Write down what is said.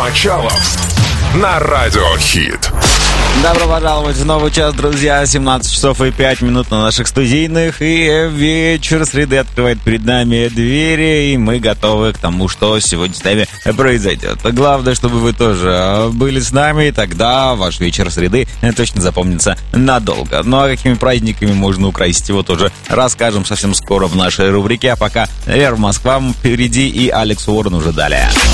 Мочалов на Радио Хит. Добро пожаловать в новый час, друзья. 17 часов и 5 минут на наших студийных. И вечер среды открывает перед нами двери. И мы готовы к тому, что сегодня с нами произойдет. Главное, чтобы вы тоже были с нами. И тогда ваш вечер среды точно запомнится надолго. Ну а какими праздниками можно украсить его, тоже расскажем совсем скоро в нашей рубрике. А пока Вера Москва впереди и Алекс Уоррен уже далее.